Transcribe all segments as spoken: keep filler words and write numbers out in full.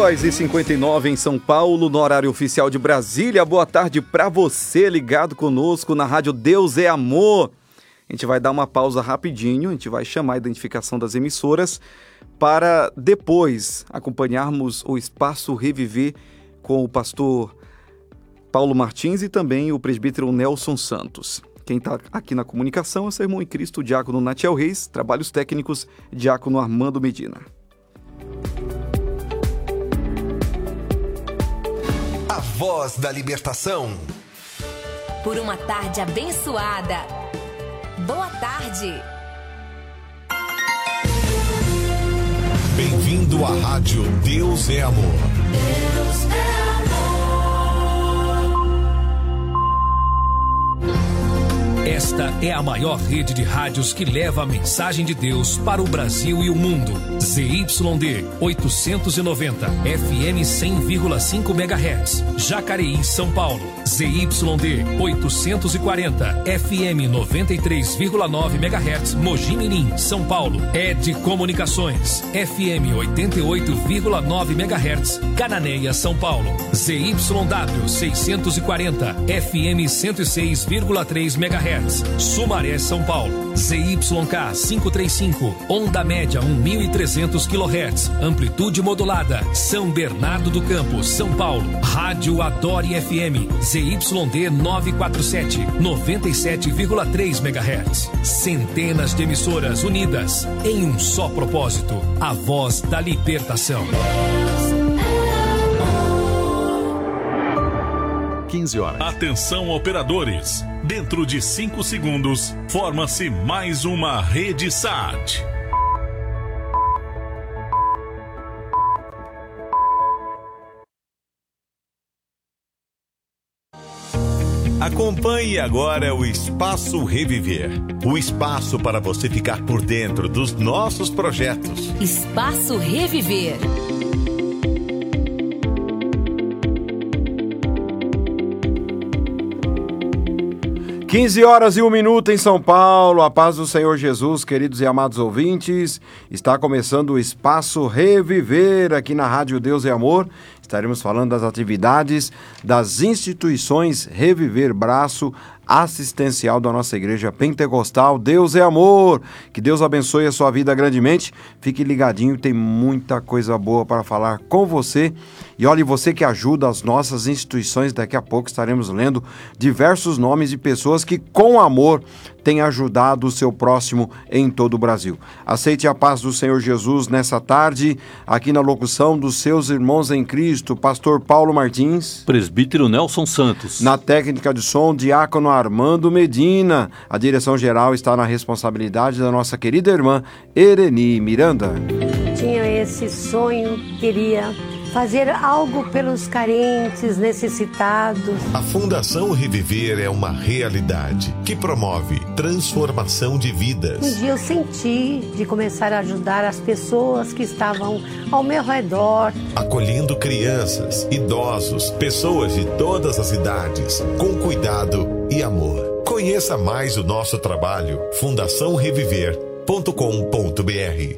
duas e cinquenta e nove em São Paulo, no horário oficial de Brasília. Boa tarde para você ligado conosco na rádio Deus é Amor. A gente vai dar uma pausa rapidinho, a gente vai chamar a identificação das emissoras para depois acompanharmos o Espaço Reviver com o pastor Paulo Martins e também o presbítero Nelson Santos. Quem está aqui na comunicação é o seu irmão em Cristo, o diácono Natiel Reis, trabalhos técnicos, diácono Armando Medina. A voz da libertação. Por uma tarde abençoada. Boa tarde. Bem-vindo à rádio Deus é Amor. Deus é Esta é a maior rede de rádios que leva a mensagem de Deus para o Brasil e o mundo. Z Y D oitocentos e noventa, F M cem vírgula cinco megahertz, Jacareí, São Paulo. Z Y D oitocentos e quarenta, F M noventa e três vírgula nove megahertz, Mogi Mirim, São Paulo. Ed Comunicações, F M oitenta e oito vírgula nove megahertz, Cananéia, São Paulo. Z Y W seiscentos e quarenta, F M cento e seis vírgula três megahertz, Sumaré, São Paulo. Z Y K quinhentos e trinta e cinco, onda média mil e trezentos quilohertz, amplitude modulada, São Bernardo do Campo, São Paulo. Rádio Adore F M, Z Y D novecentos e quarenta e sete, noventa e sete vírgula três megahertz. Centenas de emissoras unidas em um só propósito, a voz da libertação. quinze horas. Atenção, operadores. Dentro de cinco segundos, forma-se mais uma rede S A T. Acompanhe agora o Espaço Reviver. O espaço para você ficar por dentro dos nossos projetos. Espaço Reviver. quinze horas e um minuto em São Paulo, a paz do Senhor Jesus, queridos e amados ouvintes. Está começando o Espaço Reviver aqui na Rádio Deus é Amor. Estaremos falando das atividades das instituições Reviver, braço assistencial da nossa igreja pentecostal. Deus é amor. Que Deus abençoe a sua vida grandemente. Fique ligadinho, tem muita coisa boa para falar com você. E olhe, você que ajuda as nossas instituições, daqui a pouco estaremos lendo diversos nomes de pessoas que com amor têm ajudado o seu próximo em todo o Brasil. Aceite a paz do Senhor Jesus nessa tarde, aqui na locução dos seus irmãos em Cristo, pastor Paulo Martins, presbítero Nelson Santos, na técnica de som, diácono Armando Medina. A direção geral está na responsabilidade da nossa querida irmã Ereni Miranda. Tinha esse sonho, queria fazer algo pelos carentes, necessitados. A Fundação Reviver é uma realidade que promove transformação de vidas. Um dia eu senti de começar a ajudar as pessoas que estavam ao meu redor. Acolhendo crianças, idosos, pessoas de todas as idades, com cuidado e amor. Conheça mais o nosso trabalho, fundação reviver ponto com ponto b r.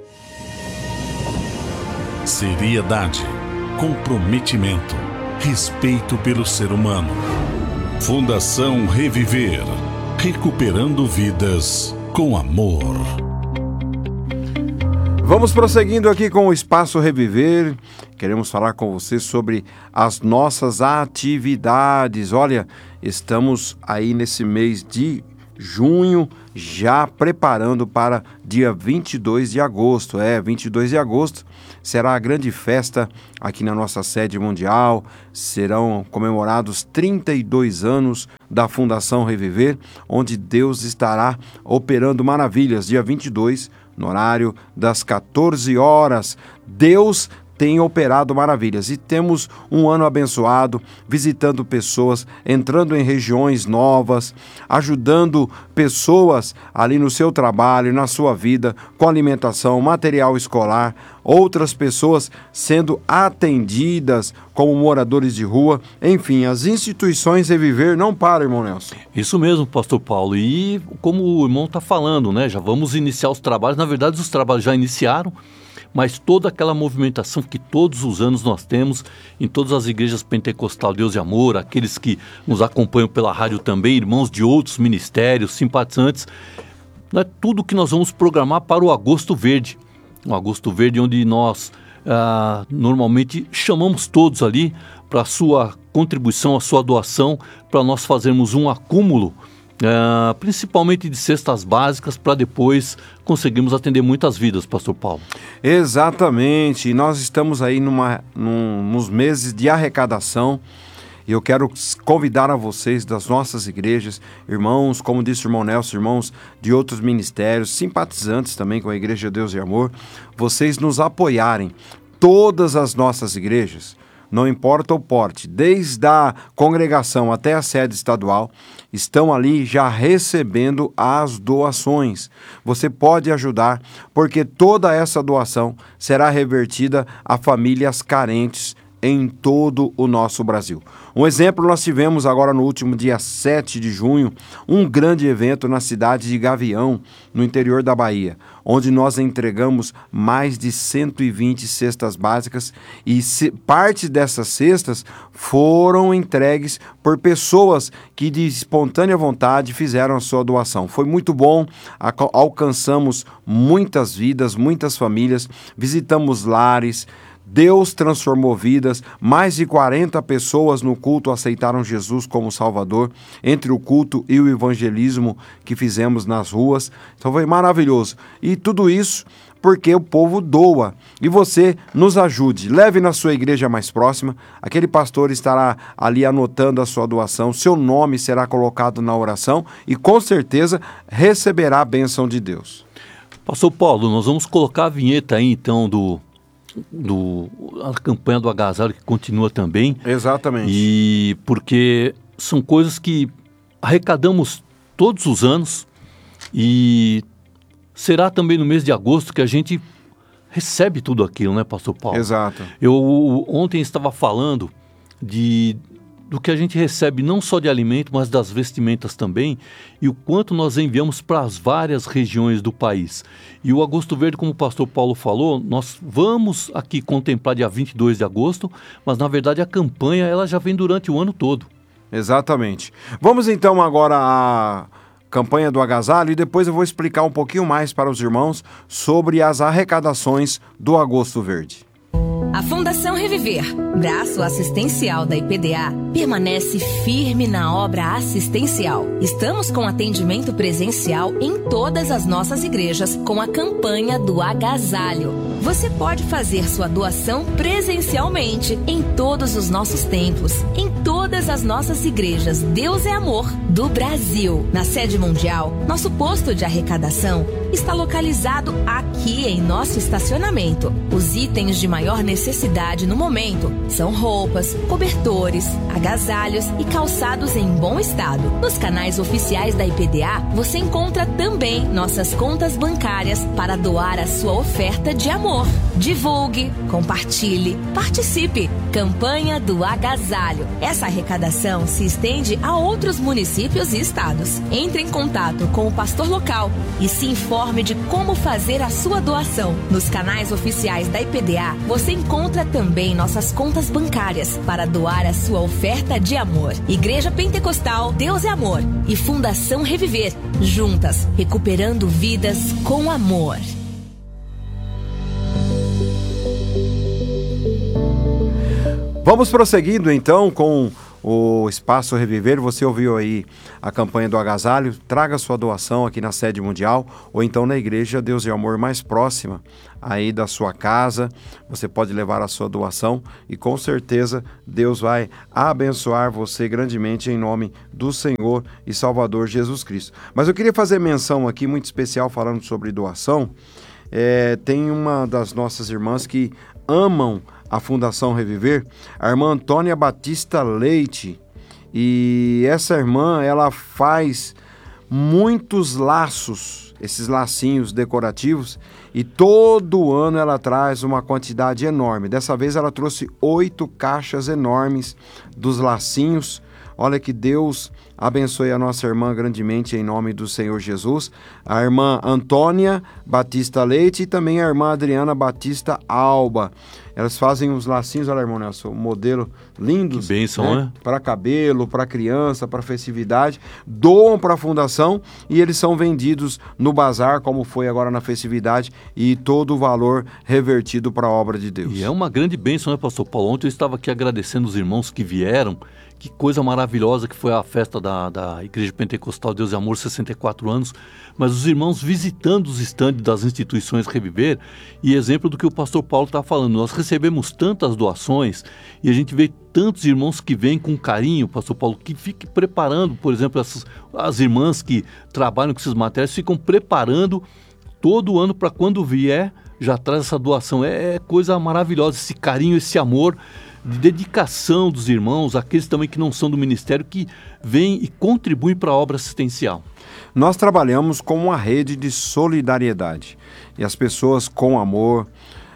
Seriedade, comprometimento, respeito pelo ser humano. Fundação Reviver, recuperando vidas com amor. Vamos prosseguindo aqui com o Espaço Reviver. Queremos falar com você sobre as nossas atividades. Olha, estamos aí nesse mês de junho, já preparando para dia vinte e dois de agosto. É, vinte e dois de agosto será a grande festa aqui na nossa sede mundial. Serão comemorados trinta e dois anos da Fundação Reviver, onde Deus estará operando maravilhas. Dia vinte e dois, no horário das quatorze horas, Deus tem operado maravilhas e temos um ano abençoado, visitando pessoas, entrando em regiões novas, ajudando pessoas ali no seu trabalho, na sua vida, com alimentação, material escolar, outras pessoas sendo atendidas como moradores de rua. Enfim, as instituições Reviver não param, irmão Nelson. Isso mesmo, pastor Paulo. E como o irmão está falando, né? Já vamos iniciar os trabalhos. Na verdade, os trabalhos já iniciaram, mas toda aquela movimentação que todos os anos nós temos em todas as igrejas pentecostal Deus e Amor, aqueles que nos acompanham pela rádio também, irmãos de outros ministérios, simpatizantes, é tudo que nós vamos programar para o Agosto Verde. O Agosto Verde, onde nós ah, normalmente chamamos todos ali para a sua contribuição, a sua doação, para nós fazermos um acúmulo, ah, principalmente de cestas básicas, para depois conseguirmos atender muitas vidas, pastor Paulo. Exatamente, e nós estamos aí numa, num, nos meses de arrecadação. E eu quero convidar a vocês das nossas igrejas, irmãos, como disse o irmão Nelson, irmãos de outros ministérios, simpatizantes também com a Igreja Deus e Amor, vocês nos apoiarem. Todas as nossas igrejas, não importa o porte, desde a congregação até a sede estadual, estão ali já recebendo as doações. Você pode ajudar, porque toda essa doação será revertida a famílias carentes em todo o nosso Brasil. Um exemplo, nós tivemos agora no último dia sete de junho, um grande evento na cidade de Gavião, no interior da Bahia, onde nós entregamos mais de cento e vinte cestas básicas e se, parte dessas cestas foram entregues por pessoas que de espontânea vontade fizeram a sua doação. Foi muito bom, alcançamos muitas vidas, muitas famílias, visitamos lares, Deus transformou vidas, mais de quarenta pessoas no culto aceitaram Jesus como Salvador, entre o culto e o evangelismo que fizemos nas ruas. Então foi maravilhoso. E tudo isso porque o povo doa. E você nos ajude, leve na sua igreja mais próxima, aquele pastor estará ali anotando a sua doação, seu nome será colocado na oração e com certeza receberá a bênção de Deus. Pastor Paulo, nós vamos colocar a vinheta aí então do... Do, a campanha do agasalho que continua também. Exatamente. E porque são coisas que arrecadamos todos os anos e será também no mês de agosto que a gente recebe tudo aquilo, né, pastor Paulo? Exato. Eu ontem estava falando de, do que a gente recebe não só de alimento, mas das vestimentas também, e o quanto nós enviamos para as várias regiões do país. E o Agosto Verde, como o pastor Paulo falou, nós vamos aqui contemplar dia vinte e dois de agosto, mas na verdade a campanha ela já vem durante o ano todo. Exatamente. Vamos então agora à campanha do agasalho e depois eu vou explicar um pouquinho mais para os irmãos sobre as arrecadações do Agosto Verde. A Fundação Reviver, braço assistencial da I P D A, permanece firme na obra assistencial. Estamos com atendimento presencial em todas as nossas igrejas com a campanha do agasalho. Você pode fazer sua doação presencialmente em todos os nossos templos, em todas as nossas igrejas Deus é Amor do Brasil. Na sede mundial, nosso posto de arrecadação está localizado aqui em nosso estacionamento. Os itens de maior necessidade no momento são roupas, cobertores, agasalhos e calçados em bom estado. Nos canais oficiais da I P D A, você encontra também nossas contas bancárias para doar a sua oferta de amor. Divulgue, compartilhe, participe. Campanha do agasalho. Essa arrecadação se estende a outros municípios e estados. Entre em contato com o pastor local e se informe de como fazer a sua doação. Nos canais oficiais da I P D A, você encontra também nossas contas bancárias para doar a sua oferta de amor. Igreja Pentecostal Deus é Amor e Fundação Reviver, juntas, recuperando vidas com amor. Vamos prosseguindo então com o Espaço Reviver. Você ouviu aí a campanha do agasalho, traga sua doação aqui na sede mundial ou então na igreja Deus e Amor mais próxima aí da sua casa. Você pode levar a sua doação e com certeza Deus vai abençoar você grandemente em nome do Senhor e Salvador Jesus Cristo. Mas eu queria fazer menção aqui muito especial falando sobre doação. É, tem uma das nossas irmãs que amam a Fundação Reviver, a irmã Antônia Batista Leite, e essa irmã, ela faz muitos laços, esses lacinhos decorativos, e todo ano ela traz uma quantidade enorme. Dessa vez ela trouxe oito caixas enormes dos lacinhos, Olha, que Deus abençoe a nossa irmã grandemente em nome do Senhor Jesus. A irmã Antônia Batista Leite e também a irmã Adriana Batista Alba. Elas fazem os lacinhos, olha, irmão Nelson, um modelo lindos. Que bênção, né? Para cabelo, para criança, para festividade. Doam para a fundação e eles são vendidos no bazar, como foi agora na festividade, e todo o valor revertido para a obra de Deus. E é uma grande bênção, né, pastor Paulo? Ontem eu estava aqui agradecendo os irmãos que vieram. Que coisa maravilhosa que foi a festa da, da Igreja Pentecostal Deus e Amor, sessenta e quatro anos, mas os irmãos visitando os estandes das instituições Reviver, e exemplo do que o pastor Paulo está falando, nós recebemos tantas doações e a gente vê tantos irmãos que vêm com carinho, pastor Paulo, que fiquem preparando, por exemplo, essas, as irmãs que trabalham com esses materiais, ficam preparando todo ano para quando vier, já traz essa doação, é, é coisa maravilhosa, esse carinho, esse amor, de dedicação dos irmãos, aqueles também que não são do ministério, que vêm e contribuem para a obra assistencial. Nós trabalhamos com uma rede de solidariedade e as pessoas com amor,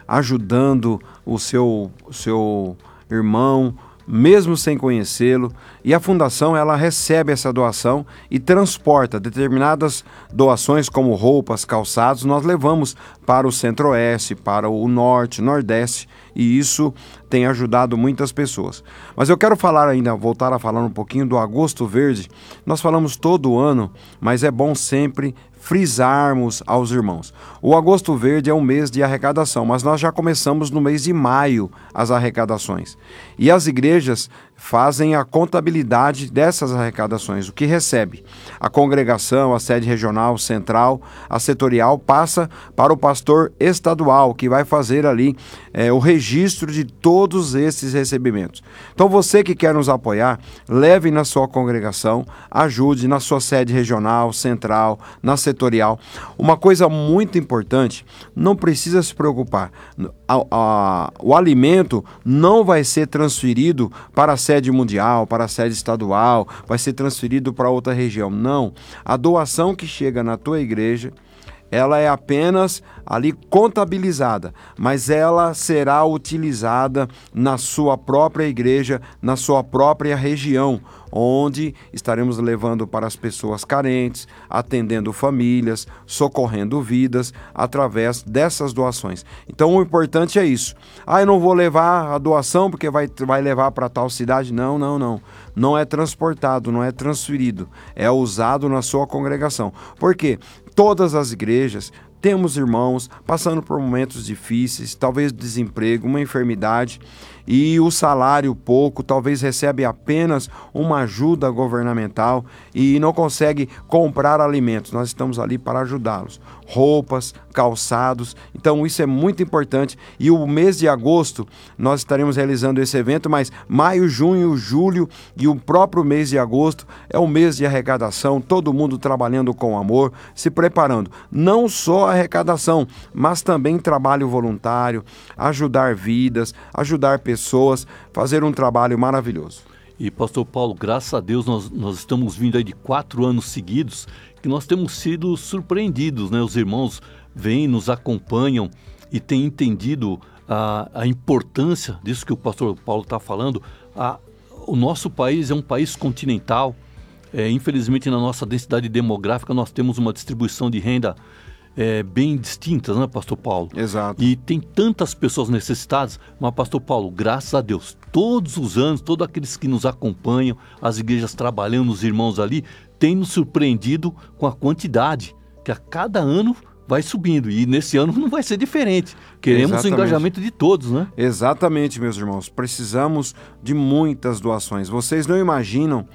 ajudando o seu, seu irmão, mesmo sem conhecê-lo, e a fundação ela recebe essa doação e transporta determinadas doações como roupas, calçados, nós levamos para o Centro-Oeste, para o Norte, Nordeste, e isso tem ajudado muitas pessoas. Mas eu quero falar ainda, voltar a falar um pouquinho do Agosto Verde. Nós falamos todo ano, mas é bom sempre frisarmos aos irmãos. O Agosto Verde é um mês de arrecadação, mas nós já começamos no mês de maio as arrecadações. E as igrejas fazem a contabilidade dessas arrecadações, o que recebe. A congregação, a sede regional, central, a setorial, passa para o pastor estadual, que vai fazer ali é, o registro de todos esses recebimentos. Então você que quer nos apoiar, leve na sua congregação, ajude na sua sede regional, central, na setorial. Uma coisa muito importante, não precisa se preocupar, a, a, o alimento não vai ser transferido para a sede mundial, para a sede estadual, vai ser transferido para outra região. Não, a doação que chega na tua igreja, ela é apenas ali contabilizada, mas ela será utilizada na sua própria igreja, na sua própria região, onde estaremos levando para as pessoas carentes, atendendo famílias, socorrendo vidas através dessas doações. Então o importante é isso. Ah, eu não vou levar a doação porque vai, vai levar para tal cidade. Não, não, não. Não é transportado, não é transferido. É usado na sua congregação. Por quê? Todas as igrejas temos irmãos passando por momentos difíceis, talvez desemprego, uma enfermidade, e o salário pouco, talvez recebe apenas uma ajuda governamental e não consegue comprar alimentos. Nós estamos ali para ajudá-los. Roupas, calçados, então isso é muito importante. E o mês de agosto nós estaremos realizando esse evento, mas maio, junho, julho e o próprio mês de agosto é o mês de arrecadação, todo mundo trabalhando com amor, se preparando. Não só arrecadação, mas também trabalho voluntário, ajudar vidas, ajudar pessoas, fazer um trabalho maravilhoso. E pastor Paulo, graças a Deus nós, nós estamos vindo aí de quatro anos seguidos que nós temos sido surpreendidos, né? Os irmãos vêm, nos acompanham e têm entendido a, a importância disso que o pastor Paulo está falando. A, o nosso país é um país continental, é, infelizmente na nossa densidade demográfica nós temos uma distribuição de renda É, bem distintas, né, pastor Paulo? Exato. E tem tantas pessoas necessitadas, mas, pastor Paulo, graças a Deus, todos os anos, todos aqueles que nos acompanham, as igrejas trabalhando, os irmãos ali, têm nos surpreendido com a quantidade, que a cada ano vai subindo. E nesse ano não vai ser diferente. Queremos Exatamente. O engajamento de todos, né? Exatamente, meus irmãos. Precisamos de muitas doações. Vocês não imaginam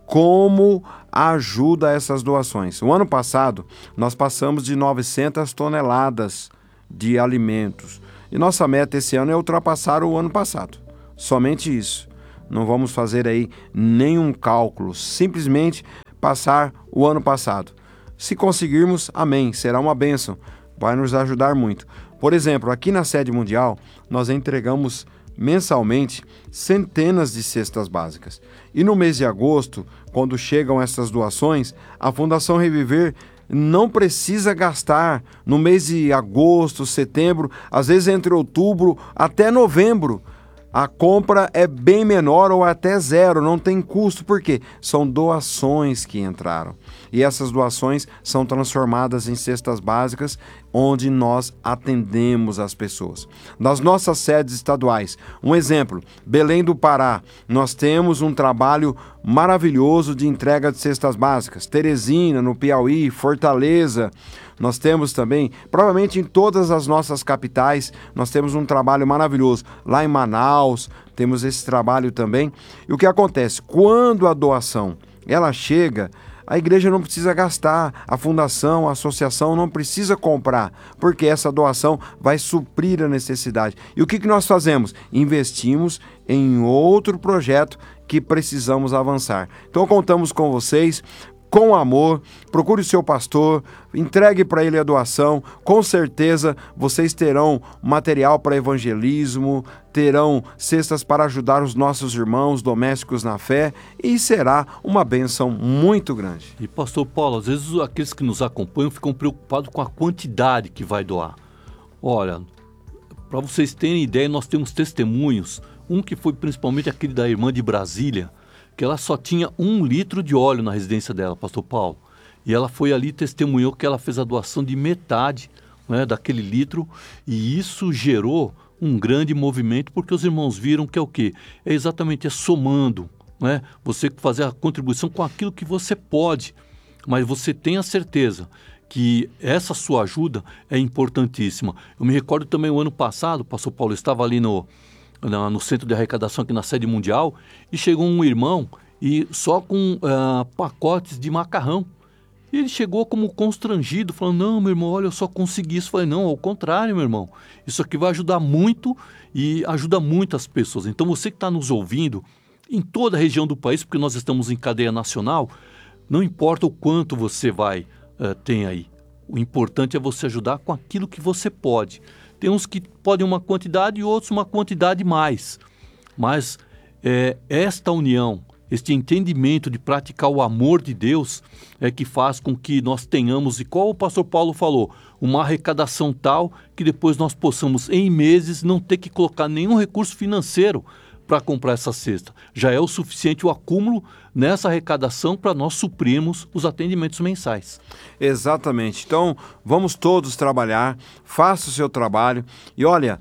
como ajuda essas doações. O ano passado, nós passamos de novecentas toneladas de alimentos. E nossa meta esse ano é ultrapassar o ano passado. Somente isso. Não vamos fazer aí nenhum cálculo. Simplesmente passar o ano passado. Se conseguirmos, amém. Será uma bênção. Vai nos ajudar muito. Por exemplo, aqui na sede mundial, nós entregamos mensalmente centenas de cestas básicas. E no mês de agosto, quando chegam essas doações, a Fundação Reviver não precisa gastar no mês de agosto, setembro, às vezes entre outubro até novembro. A compra é bem menor ou até zero, não tem custo, porque são doações que entraram. E essas doações são transformadas em cestas básicas, onde nós atendemos as pessoas. Nas nossas sedes estaduais, um exemplo, Belém do Pará, nós temos um trabalho maravilhoso de entrega de cestas básicas. Teresina, no Piauí, Fortaleza, nós temos também, provavelmente em todas as nossas capitais, nós temos um trabalho maravilhoso. Lá em Manaus, temos esse trabalho também. E o que acontece? Quando a doação ela chega, a igreja não precisa gastar, a fundação, a associação não precisa comprar, porque essa doação vai suprir a necessidade. E o que, que nós fazemos? Investimos em outro projeto que precisamos avançar. Então contamos com vocês, com amor, procure o seu pastor, entregue para ele a doação, com certeza vocês terão material para evangelismo, terão cestas para ajudar os nossos irmãos domésticos na fé e será uma bênção muito grande. E pastor Paulo, às vezes aqueles que nos acompanham ficam preocupados com a quantidade que vai doar. Olha, para vocês terem ideia, nós temos testemunhos, um que foi principalmente aquele da irmã de Brasília, que ela só tinha um litro de óleo na residência dela, pastor Paulo. E ela foi ali e testemunhou que ela fez a doação de metade, né, daquele litro, e isso gerou um grande movimento, porque os irmãos viram que é o quê? É exatamente, é somando, né? Você fazer a contribuição com aquilo que você pode, mas você tem a certeza que essa sua ajuda é importantíssima. Eu me recordo também o ano passado, o pastor Paulo estava ali no... no centro de arrecadação aqui na sede mundial, e chegou um irmão e só com uh, pacotes de macarrão. E ele chegou como constrangido, falando, não, meu irmão, olha, eu só consegui isso. Eu falei, não, ao contrário, meu irmão, isso aqui vai ajudar muito e ajuda muito as pessoas. Então você que está nos ouvindo, em toda a região do país, porque nós estamos em cadeia nacional, não importa o quanto você vai uh, ter aí, o importante é você ajudar com aquilo que você pode. Tem uns que podem uma quantidade e outros uma quantidade mais. Mas é, esta união, este entendimento de praticar o amor de Deus é que faz com que nós tenhamos, e qual o pastor Paulo falou, uma arrecadação tal que depois nós possamos, em meses, não ter que colocar nenhum recurso financeiro para comprar essa cesta. Já é o suficiente o acúmulo nessa arrecadação para nós suprirmos os atendimentos mensais. Exatamente. Então, vamos todos trabalhar, faça o seu trabalho. E olha,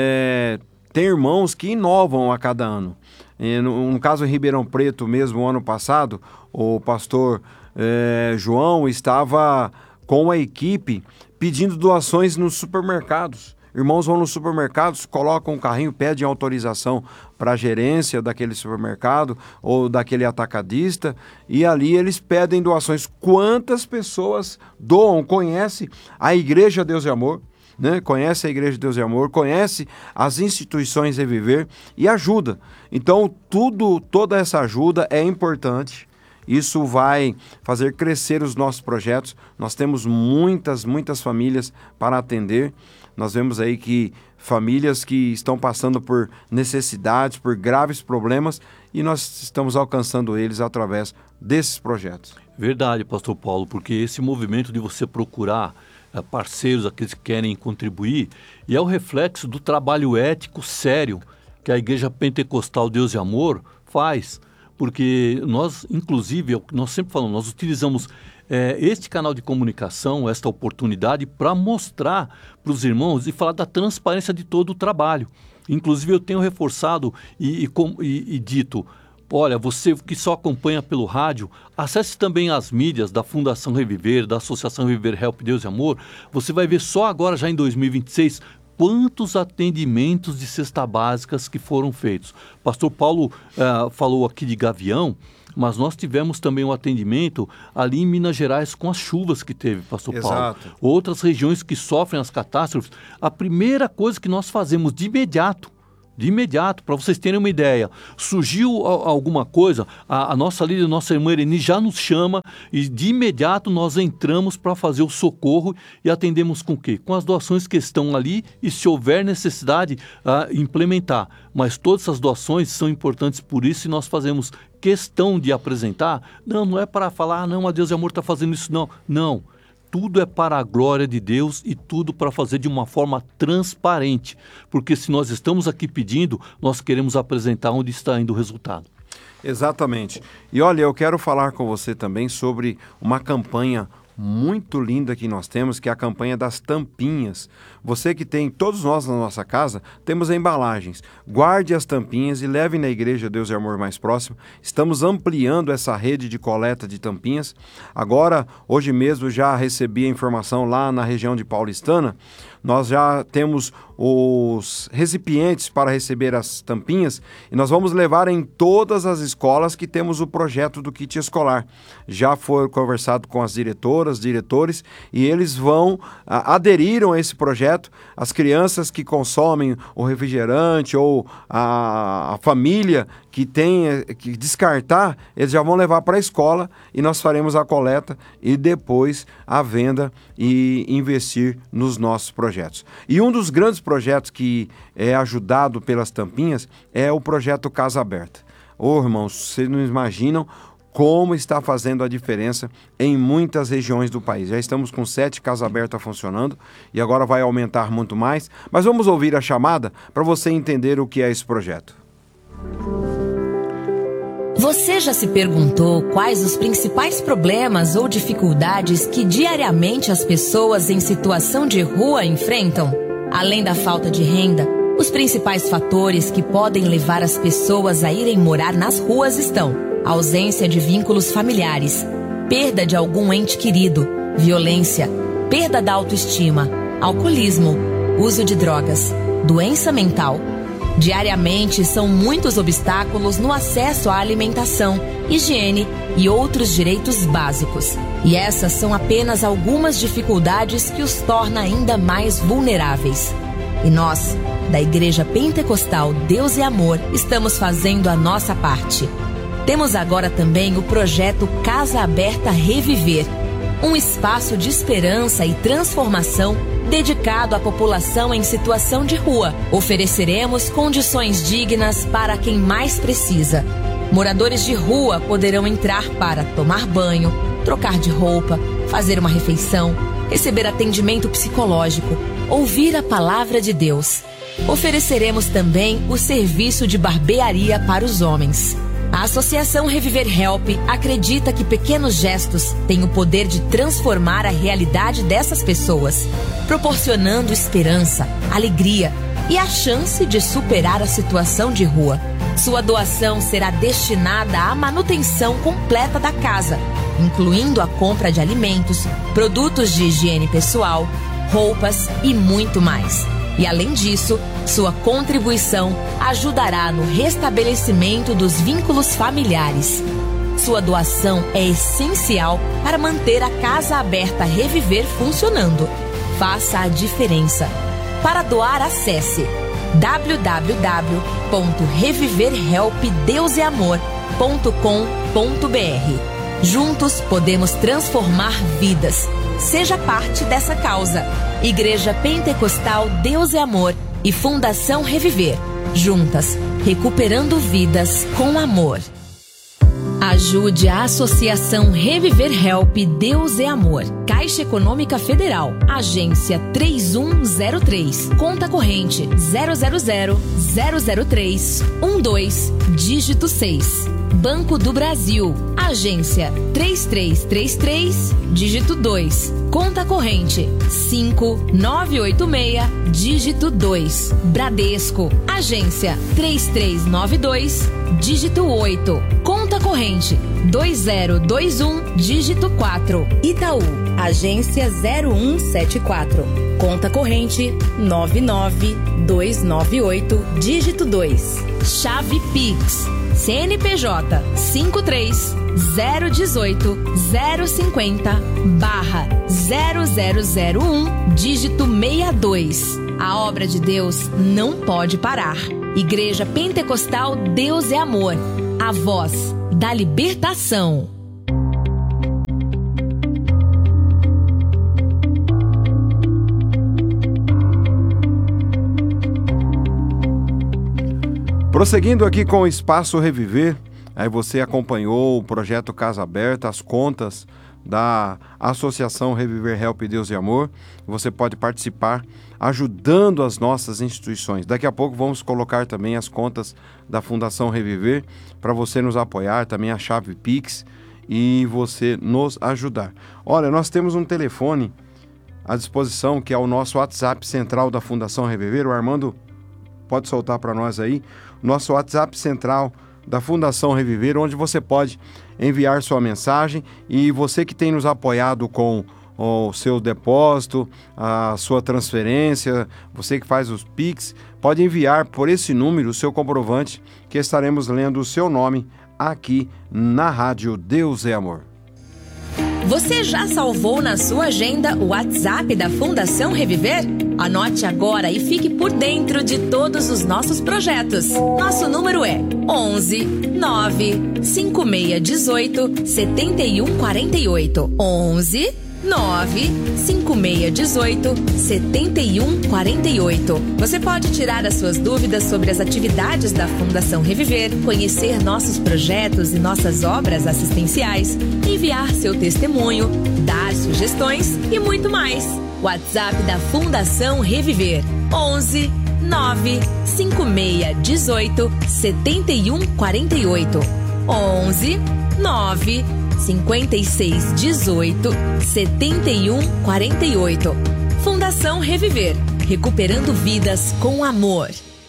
é, tem irmãos que inovam a cada ano. E no, no caso em Ribeirão Preto, mesmo ano passado, o pastor é, João estava com a equipe pedindo doações nos supermercados. Irmãos vão nos supermercados, colocam um carrinho, pedem autorização para a gerência daquele supermercado ou daquele atacadista e ali eles pedem doações. Quantas pessoas doam, conhece a Igreja Deus e Amor, né? Conhece a Igreja Deus e Amor, conhece as instituições Reviver e ajuda. Então, tudo, toda essa ajuda é importante. Isso vai fazer crescer os nossos projetos. Nós temos muitas, muitas famílias para atender. Nós vemos aí que famílias que estão passando por necessidades, por graves problemas, e nós estamos alcançando eles através desses projetos. Verdade, pastor Paulo, porque esse movimento de você procurar uh, parceiros, aqueles que querem contribuir, e é o reflexo do trabalho ético sério que a Igreja Pentecostal Deus e Amor faz. Porque nós, inclusive, nós sempre falamos, nós utilizamos é, este canal de comunicação, esta oportunidade, para mostrar para os irmãos e falar da transparência de todo o trabalho. Inclusive, eu tenho reforçado e, e, e, e dito, olha, você que só acompanha pelo rádio, acesse também as mídias da Fundação Reviver, da Associação Reviver Help Deus e Amor. Você vai ver só agora, já em dois mil e vinte e seis, quantos atendimentos de cesta básicas que foram feitos. Pastor Paulo uh, falou aqui de Gavião, mas nós tivemos também um atendimento ali em Minas Gerais com as chuvas que teve, pastor Exato. Paulo. Outras regiões que sofrem as catástrofes, a primeira coisa que nós fazemos de imediato, de imediato, para vocês terem uma ideia, surgiu a, alguma coisa, a, a nossa líder, a nossa irmã Irene já nos chama e de imediato nós entramos para fazer o socorro e atendemos com o quê? Com as doações que estão ali e se houver necessidade, a implementar. Mas todas essas doações são importantes por isso e nós fazemos questão de apresentar. Não, não é para falar, ah, não, a Deus e Amor está fazendo isso, não. Não. tudo é para a glória de Deus e tudo para fazer de uma forma transparente. Porque se nós estamos aqui pedindo, nós queremos apresentar onde está indo o resultado. Exatamente. E olha, eu quero falar com você também sobre uma campanha muito linda que nós temos, que é a campanha das tampinhas. Você que tem, todos nós na nossa casa, temos embalagens. Guarde as tampinhas e leve na igreja Deus e Amor Mais Próximo. Estamos ampliando essa rede de coleta de tampinhas. Agora, hoje mesmo, já recebi a informação lá na região de Paulistana. Nós já temos os recipientes para receber as tampinhas e nós vamos levar em todas as escolas que temos o projeto do kit escolar. Já foi conversado com as diretoras, diretores, e eles vão, a, aderiram a esse projeto. As crianças que consomem o refrigerante ou a, a família que tem que descartar, eles já vão levar para a escola e nós faremos a coleta e depois a venda e investir nos nossos projetos. E um dos grandes projetos que é ajudado pelas tampinhas é o projeto Casa Aberta. Ô, irmãos, vocês não imaginam como está fazendo a diferença em muitas regiões do país. Já estamos com sete Casa Aberta funcionando e agora vai aumentar muito mais. Mas vamos ouvir a chamada para você entender o que é esse projeto. Você já se perguntou quais os principais problemas ou dificuldades que diariamente as pessoas em situação de rua enfrentam? Além da falta de renda, os principais fatores que podem levar as pessoas a irem morar nas ruas estão: ausência de vínculos familiares, perda de algum ente querido, violência, perda da autoestima, alcoolismo, uso de drogas, doença mental. Diariamente, são muitos obstáculos no acesso à alimentação, higiene e outros direitos básicos. E essas são apenas algumas dificuldades que os torna ainda mais vulneráveis. E nós, da Igreja Pentecostal Deus e Amor, estamos fazendo a nossa parte. Temos agora também o projeto Casa Aberta Reviver, um espaço de esperança e transformação dedicado à população em situação de rua. Ofereceremos condições dignas para quem mais precisa. Moradores de rua poderão entrar para tomar banho, trocar de roupa, fazer uma refeição, receber atendimento psicológico, ouvir a palavra de Deus. Ofereceremos também o serviço de barbearia para os homens. A Associação Reviver Help acredita que pequenos gestos têm o poder de transformar a realidade dessas pessoas, proporcionando esperança, alegria e a chance de superar a situação de rua. Sua doação será destinada à manutenção completa da casa, incluindo a compra de alimentos, produtos de higiene pessoal, roupas e muito mais. E além disso, sua contribuição ajudará no restabelecimento dos vínculos familiares. Sua doação é essencial para manter a Casa Aberta Reviver funcionando. Faça a diferença. Para doar, acesse w w w ponto reviver help deus e amor ponto com ponto b r. Juntos podemos transformar vidas. Seja parte dessa causa. Igreja Pentecostal Deus e Amor e Fundação Reviver. Juntas, recuperando vidas com amor. Ajude a Associação Reviver Help Deus e Amor. Caixa Econômica Federal. Agência três um zero três. Conta corrente zero zero zero zero zero três um dois, dígito seis. Banco do Brasil. Agência três três três três, dígito dois. Conta corrente cinco nove oito seis, dígito dois. Bradesco. Agência três três nove dois, dígito oito. Conta corrente dois zero dois um, dígito quatro. Itaú. Agência zero um sete quatro. Conta corrente nove nove dois nove oito, dígito dois. Chave Pix. C N P J cinco três zero um oito zero cinco zero barra zero zero zero um, dígito sessenta e dois. A obra de Deus não pode parar. Igreja Pentecostal Deus é Amor. A voz da libertação. Prosseguindo aqui com o Espaço Reviver, aí você acompanhou o projeto Casa Aberta, as contas da Associação Reviver Help Deus e Amor. Você pode participar ajudando as nossas instituições. Daqui a pouco vamos colocar também as contas da Fundação Reviver para você nos apoiar, também a chave Pix e você nos ajudar. Olha, nós temos um telefone à disposição que é o nosso WhatsApp central da Fundação Reviver. O Armando pode soltar para nós aí. Nosso WhatsApp central da Fundação Reviver, onde você pode enviar sua mensagem, e você que tem nos apoiado com o seu depósito, a sua transferência, você que faz os Pix, pode enviar por esse número o seu comprovante, que estaremos lendo o seu nome aqui na Rádio Deus é Amor. Você já salvou na sua agenda o WhatsApp da Fundação Reviver? Anote agora e fique por dentro de todos os nossos projetos. Nosso número é onze nove cinco seis um oito sete um quatro oito. onze nove cinco seis um oito sete um quatro oito. Você pode tirar as suas dúvidas sobre as atividades da Fundação Reviver, conhecer nossos projetos e nossas obras assistenciais, enviar seu testemunho, dar sugestões e muito mais. WhatsApp da Fundação Reviver: onze nove cinco seis um oito sete um quatro oito. onze nove cinco seis um oito sete um quatro oito. Fundação Reviver, recuperando vidas com amor.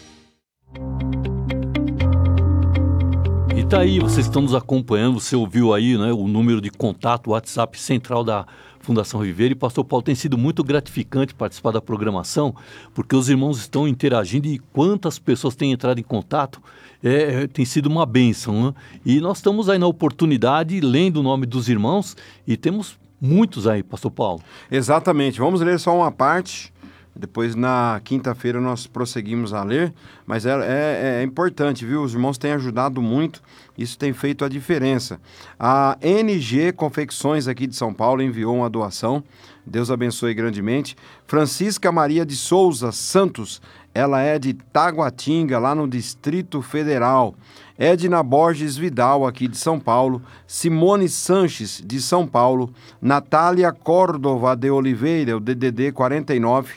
E tá aí, vocês estão nos acompanhando, você ouviu aí, né, o número de contato, o WhatsApp central da Fundação Reviver. E pastor Paulo, tem sido muito gratificante participar da programação, porque os irmãos estão interagindo e quantas pessoas têm entrado em contato, é, tem sido uma bênção, né? E nós estamos aí na oportunidade, lendo o nome dos irmãos, e temos muitos aí, pastor Paulo. Exatamente, vamos ler só uma parte, depois na quinta-feira nós prosseguimos a ler, mas é, é, é importante, viu? Os irmãos têm ajudado muito, isso tem feito a diferença. A N G Confecções aqui de São Paulo enviou uma doação, Deus abençoe grandemente. Francisca Maria de Souza Santos, ela é de Taguatinga, lá no Distrito Federal. Edna Borges Vidal, aqui de São Paulo. Simone Sanches, de São Paulo. Natália Córdova de Oliveira, o D D D quarenta e nove.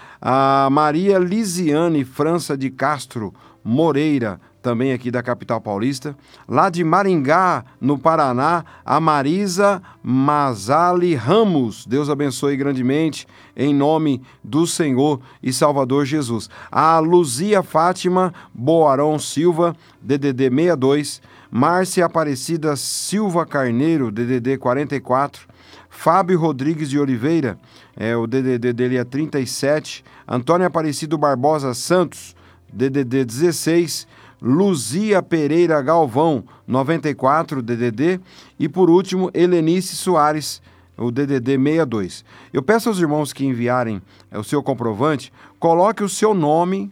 A Maria Lisiane França de Castro Moreira, também aqui da capital paulista. Lá de Maringá, no Paraná, a Marisa Mazali Ramos. Deus abençoe grandemente, em nome do Senhor e Salvador Jesus. A Luzia Fátima Boarão Silva, D D D sessenta e dois. Márcia Aparecida Silva Carneiro, D D D quarenta e quatro. Fábio Rodrigues de Oliveira, é, o D D D dele é trinta e sete. Antônio Aparecido Barbosa Santos, D D D dezesseis. Luzia Pereira Galvão, noventa e quatro, D D D. E por último, Helenice Soares, o D D D sessenta e dois. Eu peço aos irmãos que enviarem é, o seu comprovante, coloque o seu nome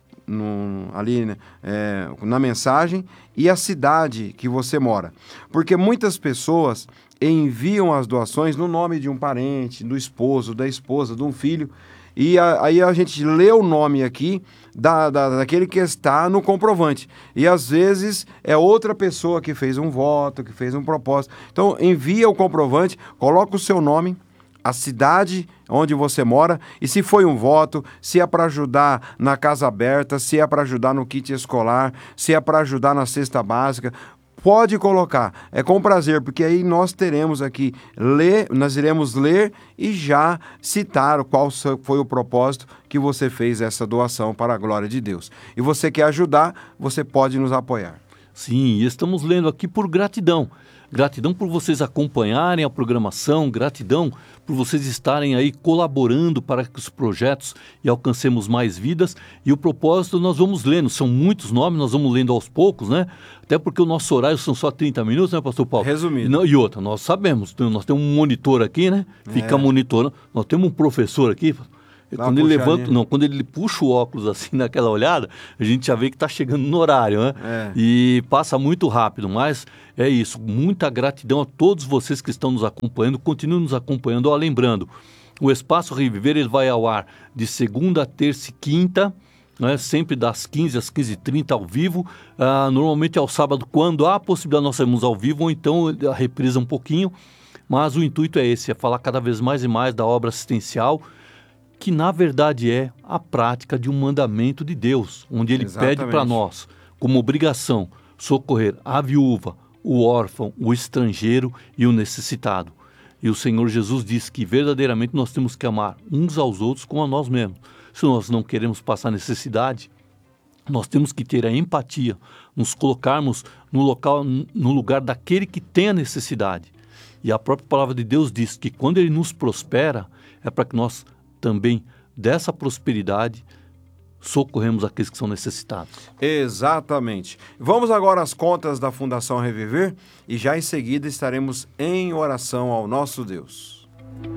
no, ali né, é, na mensagem e a cidade que você mora. Porque muitas pessoas enviam as doações no nome de um parente, do esposo, da esposa, de um filho, e a, aí a gente lê o nome aqui da, da, daquele que está no comprovante. E às vezes é outra pessoa que fez um voto, que fez um propósito. Então envia o comprovante, coloca o seu nome, a cidade onde você mora, e se foi um voto, se é para ajudar na casa aberta, se é para ajudar no kit escolar, se é para ajudar na cesta básica, pode colocar, é com prazer, porque aí nós teremos aqui, ler, nós iremos ler e já citar qual foi o propósito que você fez essa doação para a glória de Deus. E você quer ajudar, você pode nos apoiar. Sim, estamos lendo aqui por gratidão. Gratidão por vocês acompanharem a programação, gratidão por vocês estarem aí colaborando para que os projetos e alcancemos mais vidas. E o propósito nós vamos lendo, são muitos nomes, nós vamos lendo aos poucos, né? Até porque o nosso horário são só trinta minutos, né, pastor Paulo? Resumido. E, não, e outra, nós sabemos, nós temos um monitor aqui, né? Fica é. monitorando, nós temos um professor aqui. Quando ele levanta, não, quando ele puxa o óculos assim naquela olhada, a gente já vê que está chegando no horário, né? É. E passa muito rápido, mas é isso. Muita gratidão a todos vocês que estão nos acompanhando, continuem nos acompanhando. Ó, lembrando, o Espaço Reviver ele vai ao ar de segunda, terça e quinta, né? Sempre das quinze às quinze e trinta ao vivo. Ah, normalmente é ao sábado, quando há a possibilidade nós sairmos ao vivo, ou então a reprisa um pouquinho. Mas o intuito é esse, é falar cada vez mais e mais da obra assistencial, que na verdade é a prática de um mandamento de Deus, onde Ele Exatamente. pede para nós, como obrigação, socorrer a viúva, o órfão, o estrangeiro e o necessitado. E o Senhor Jesus diz que verdadeiramente nós temos que amar uns aos outros como a nós mesmos. Se nós não queremos passar necessidade, nós temos que ter a empatia, nos colocarmos no, local, no lugar daquele que tem a necessidade. E a própria palavra de Deus diz que quando Ele nos prospera, é para que nós também, dessa prosperidade, socorremos aqueles que são necessitados. Exatamente. Vamos agora às contas da Fundação Reviver e já em seguida estaremos em oração ao nosso Deus.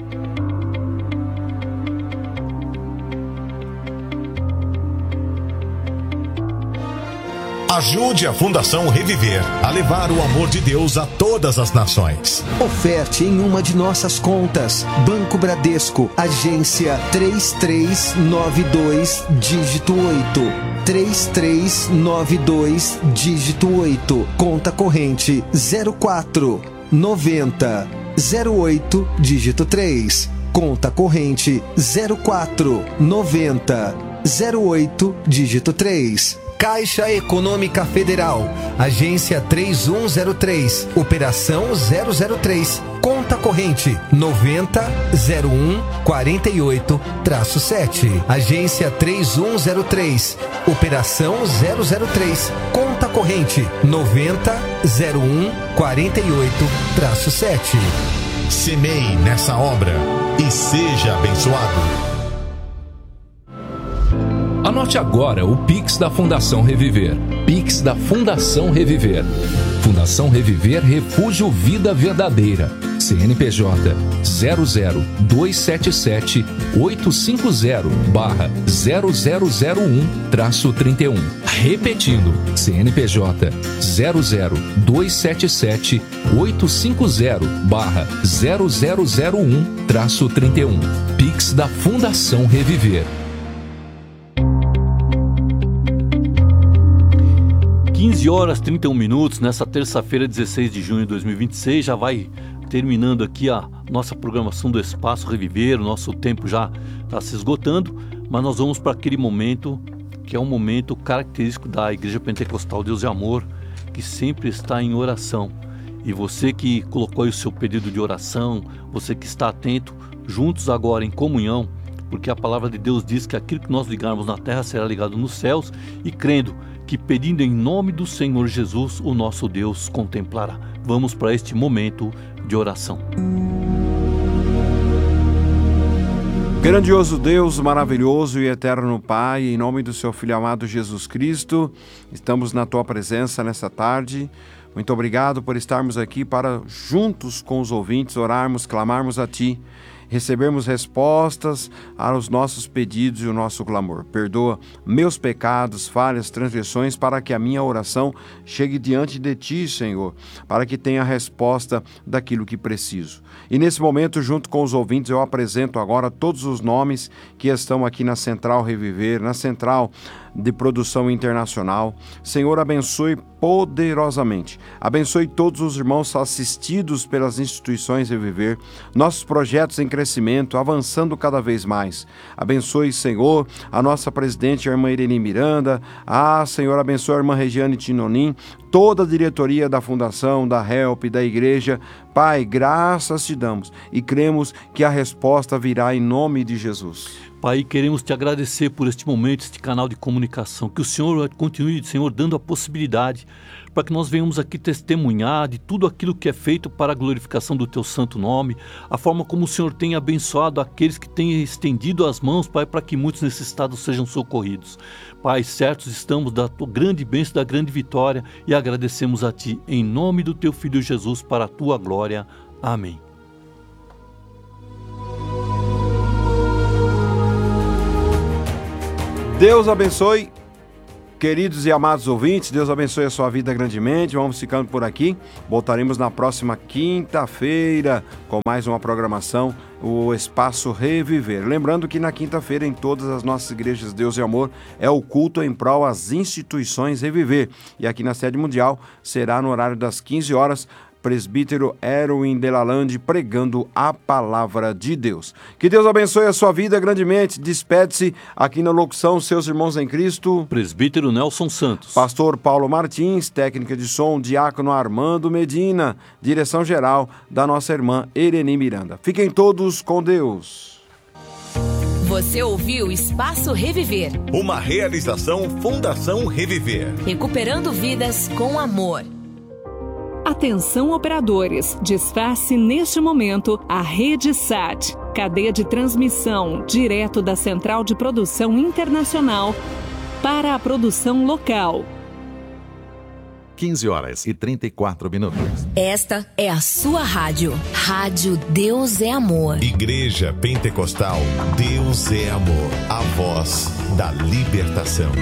Ajude a Fundação Reviver a levar o amor de Deus a todas as nações. Oferte em uma de nossas contas. Banco Bradesco, agência três três nove dois, dígito oito. três três nove dois, dígito oito. Conta corrente zero quatro noventa zero oito, dígito três. Conta corrente zero quatro noventa zero oito, dígito três. Caixa Econômica Federal, agência três um zero três, operação zero zero três, conta corrente noventa zero um quarenta e oito sete, agência três um zero três, operação zero zero três, conta corrente noventa zero um quarenta e oito sete. Semeie nessa obra e seja abençoado. Anote agora o Pix da Fundação Reviver. Pix da Fundação Reviver. Fundação Reviver Refúgio Vida Verdadeira. C N P J zero zero dois sete sete oito cinco zero barra zero zero zero um traço trinta e um. Repetindo, C N P J zero zero dois sete sete oito cinco zero barra zero zero zero um traço trinta e um. Pix da Fundação Reviver. quinze horas e trinta e um minutos, nessa terça-feira, dezesseis de junho de dois mil e vinte e seis, já vai terminando aqui a nossa programação do Espaço Reviver, o nosso tempo já está se esgotando, mas nós vamos para aquele momento que é um momento característico da Igreja Pentecostal Deus e Amor, que sempre está em oração. E você que colocou aí o seu pedido de oração, você que está atento, juntos agora em comunhão, porque a palavra de Deus diz que aquilo que nós ligarmos na terra será ligado nos céus, e crendo que pedindo em nome do Senhor Jesus, o nosso Deus contemplará. Vamos para este momento de oração. Grandioso Deus, maravilhoso e eterno Pai, em nome do seu Filho amado Jesus Cristo, estamos na Tua presença nessa tarde. Muito obrigado por estarmos aqui para, juntos com os ouvintes, orarmos, clamarmos a Ti, recebermos respostas aos nossos pedidos e o nosso clamor. Perdoa meus pecados, falhas, transgressões, para que a minha oração chegue diante de Ti, Senhor, para que tenha a resposta daquilo que preciso. E nesse momento, junto com os ouvintes, eu apresento agora todos os nomes que estão aqui na Central Reviver, na Central de Produção Internacional. Senhor, abençoe poderosamente. Abençoe todos os irmãos assistidos pelas instituições Reviver, nossos projetos em crescimento, avançando cada vez mais. Abençoe, Senhor, a nossa presidente, a irmã Irene Miranda. Ah, Senhor, abençoe a irmã Regiane Tinonim, toda a diretoria da Fundação, da Help, da Igreja. Pai, graças te damos e cremos que a resposta virá em nome de Jesus. Pai, queremos te agradecer por este momento, este canal de comunicação, que o Senhor continue, Senhor, dando a possibilidade para que nós venhamos aqui testemunhar de tudo aquilo que é feito para a glorificação do Teu santo nome, a forma como o Senhor tem abençoado aqueles que têm estendido as mãos, Pai, para que muitos necessitados sejam socorridos. Pai, certos estamos da Tua grande bênção, da grande vitória, e agradecemos a Ti, em nome do Teu Filho Jesus, para a Tua glória. Amém. Deus abençoe, queridos e amados ouvintes, Deus abençoe a sua vida grandemente. Vamos ficando por aqui, voltaremos na próxima quinta-feira com mais uma programação, o Espaço Reviver. Lembrando que na quinta-feira, em todas as nossas igrejas Deus e Amor, é o culto em prol às instituições Reviver. E aqui na sede mundial será no horário das quinze horas, presbítero Erwin Delalande, pregando a palavra de Deus. Que Deus abençoe a sua vida grandemente. Despede-se aqui na locução, seus irmãos em Cristo, presbítero Nelson Santos, pastor Paulo Martins, técnica de som, diácono Armando Medina, direção geral da nossa irmã Ereni Miranda. Fiquem todos com Deus. Você ouviu Espaço Reviver. Uma realização Fundação Reviver. Recuperando vidas com amor. Atenção operadores, desface neste momento a Rede S A T, cadeia de transmissão direto da Central de Produção Internacional para a produção local. quinze horas e trinta e quatro minutos. Esta é a sua rádio. Rádio Deus é Amor. Igreja Pentecostal Deus é Amor. A voz da libertação.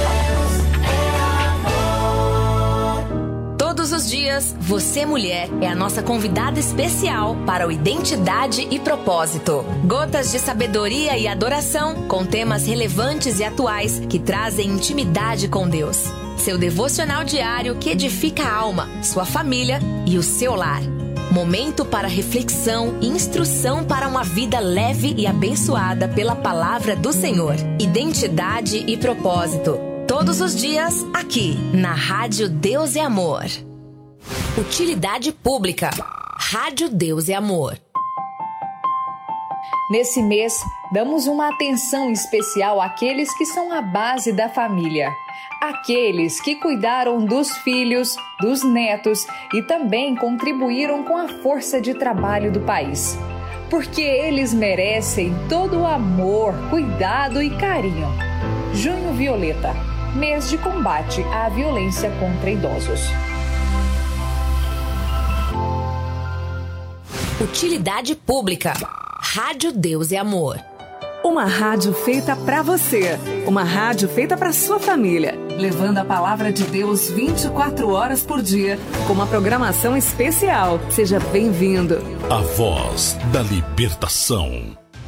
Todos os dias, você, mulher, é a nossa convidada especial para o Identidade e Propósito. Gotas de sabedoria e adoração com temas relevantes e atuais que trazem intimidade com Deus. Seu devocional diário que edifica a alma, sua família e o seu lar. Momento para reflexão e instrução para uma vida leve e abençoada pela palavra do Senhor. Identidade e Propósito. Todos os dias, aqui, na Rádio Deus é Amor. Utilidade Pública. Rádio Deus é Amor. Nesse mês, damos uma atenção especial àqueles que são a base da família. Aqueles que cuidaram dos filhos, dos netos e também contribuíram com a força de trabalho do país. Porque eles merecem todo o amor, cuidado e carinho. Junho Violeta. Mês de combate à violência contra idosos. Utilidade Pública. Rádio Deus é Amor. Uma rádio feita para você. Uma rádio feita para sua família. Levando a palavra de Deus vinte e quatro horas por dia. Com uma programação especial. Seja bem-vindo. A voz da libertação.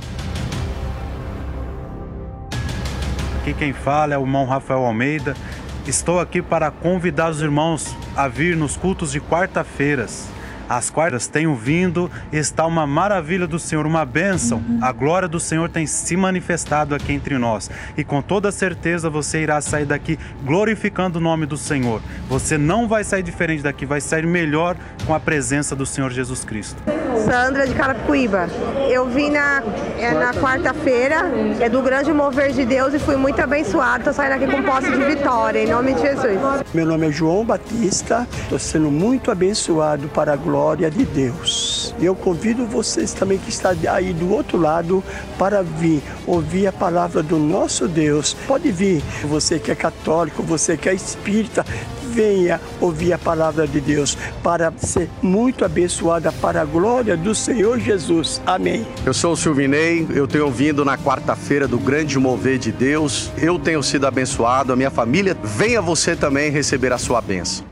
Aqui quem fala é o irmão Rafael Almeida. Estou aqui para convidar os irmãos a vir nos cultos de quarta-feiras. As quartas tenho vindo, está uma maravilha do Senhor, uma bênção. A glória do Senhor tem se manifestado aqui entre nós. E com toda certeza você irá sair daqui glorificando o nome do Senhor. Você não vai sair diferente daqui, vai sair melhor com a presença do Senhor Jesus Cristo. Sandra de Carapicuíba. Eu vim na, é, na quarta-feira, é do grande mover de Deus e fui muito abençoado. Estou saindo aqui com posse de vitória, em nome de Jesus. Meu nome é João Batista, estou sendo muito abençoado para a glória de Deus. Eu convido vocês também que estão aí do outro lado para vir ouvir a palavra do nosso Deus. Pode vir, você que é católico, você que é espírita, venha ouvir a palavra de Deus para ser muito abençoada para a glória do Senhor Jesus. Amém. Eu sou o Silvinei, eu tenho vindo na quarta-feira do grande mover de Deus. Eu tenho sido abençoado, a minha família. Venha você também receber a sua bênção.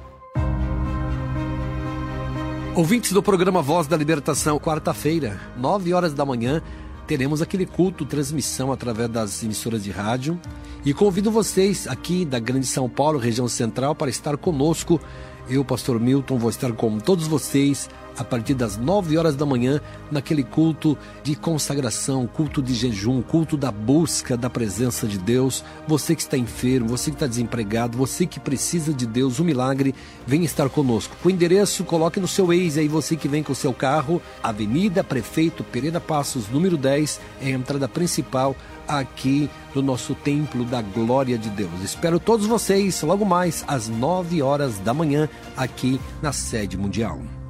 Ouvintes do programa Voz da Libertação, quarta-feira, nove horas da manhã, teremos aquele culto, transmissão através das emissoras de rádio. E convido vocês aqui da Grande São Paulo, região central, para estar conosco. Eu, pastor Milton, vou estar com todos vocês a partir das nove horas da manhã, naquele culto de consagração, culto de jejum, culto da busca da presença de Deus. Você que está enfermo, você que está desempregado, você que precisa de Deus, um milagre, vem estar conosco. O endereço, coloque no seu Waze aí, você que vem com o seu carro, Avenida Prefeito Pereira Passos, número dez, é a entrada principal aqui do nosso Templo da Glória de Deus. Espero todos vocês logo mais às nove horas da manhã aqui na sede mundial.